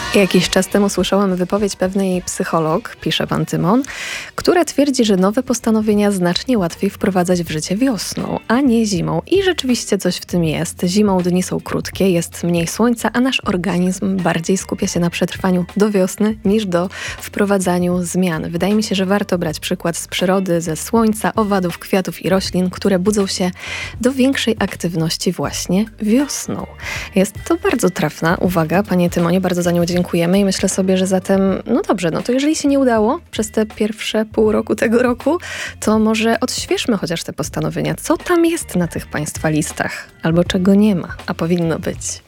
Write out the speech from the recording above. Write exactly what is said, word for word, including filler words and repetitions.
Jakiś czas temu słyszałam wypowiedź pewnej psycholog, pisze pan Tymon, która twierdzi, że nowe postanowienia znacznie łatwiej wprowadzać w życie wiosną, a nie zimą. I rzeczywiście coś w tym jest. Zimą dni są krótkie, jest mniej słońca, a nasz organizm bardziej skupia się na przetrwaniu do wiosny niż do wprowadzaniu zmian. Wydaje mi się, że warto brać przykład z przyrody, ze słońca, owadów, kwiatów i roślin, które budzą się do większej aktywności właśnie wiosną. Jest to bardzo trafna uwaga, panie Tymonie, bardzo za nią dziękujemy i myślę sobie, że zatem, no dobrze, no to jeżeli się nie udało przez te pierwsze pół roku tego roku, to może odświeżmy chociaż te postanowienia. Co tam jest na tych państwa listach? Albo czego nie ma, a powinno być?